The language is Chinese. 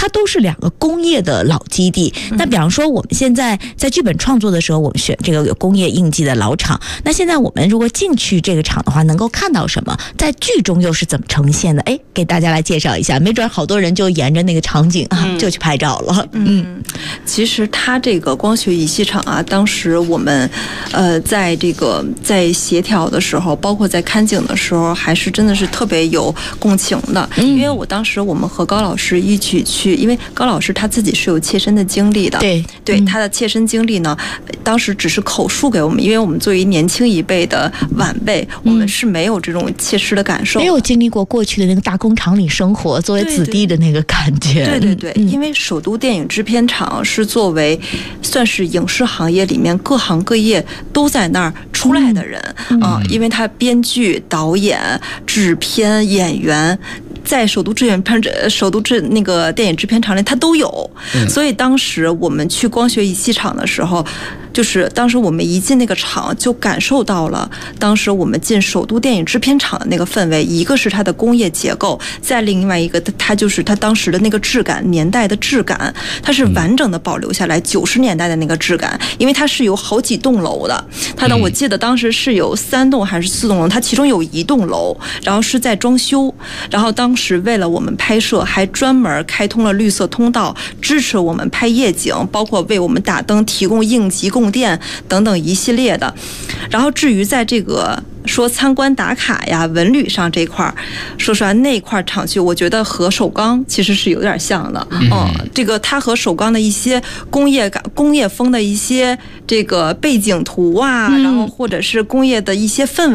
它都是2个工业的老基地。那比方说我们现在在剧本创作的时候，我们选这个有工业印记的老厂，那现在我们如果进去这个厂的话，能够看到什么？在剧中又是怎么呈现的？给大家来介绍一下，没准好多人就沿着那个场景就去拍照了。 其实它这个光学仪器厂啊，当时我们在协调的时候，包括在看景的时候，还是真的是特别有共情的。因为当时我们和高老师一起去，因为高老师他自己是有切身的经历的，对他的切身经历呢，当时只是口述给我们，因为我们作为年轻一辈的晚辈，我们是没有这种切实的感受， 没有经历过过去的那个大工厂里生活，作为子弟的那个感觉。 对，因为首都电影制片厂是作为算是影视行业里面各行各业都在那儿出来的人因为他编剧、导演、制片、演员。在首都那个电影制片厂里，它都有。所以当时我们去光学仪器厂的时候，就是当时我们一进那个厂，就感受到了当时我们进首都电影制片厂的那个氛围。一个是它的工业结构，再另外一个它就是它当时的那个质感，年代的质感，它是完整的保留下来90年代的那个质感。因为它是有好几栋楼的，它呢我记得当时是有3栋还是4栋楼，它其中有1栋楼，然后是在装修，然后当时为了我们拍摄，还专门开通了绿色通道，支持我们拍夜景，包括为我们打灯、提供应急供电等等一系列的。然后至于在这个说参观打卡呀、文旅上这块儿，说实话那块厂区，我觉得和首钢其实是有点像的。这个它和首钢的一些工业风的一些这个背景图啊，然后或者是工业的一些氛围。